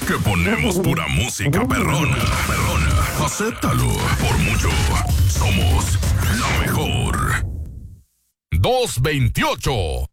que ponemos pura música perrona. Acéptalo. Por mucho, somos la mejor. 228